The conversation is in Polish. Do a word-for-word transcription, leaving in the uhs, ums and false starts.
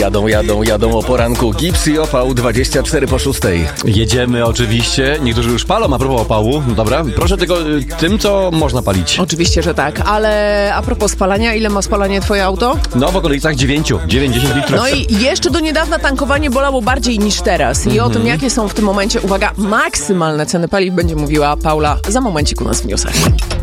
Jadą, jadą, jadą o poranku. Gips i opał dwadzieścia cztery po szóstej. Jedziemy oczywiście. Niektórzy już palą, a propos opału. No dobra, proszę tylko y, tym, co można palić. Oczywiście, że tak, ale a propos spalania, ile ma spalanie twoje auto? No w okolicach dziewięć, dziewięć dziesięć litrów. No i jeszcze do niedawna tankowanie bolało bardziej niż teraz. I o tym, jakie są w tym momencie, uwaga, maksymalne ceny paliw będzie mówiła Paula za momencik u nas w newsach.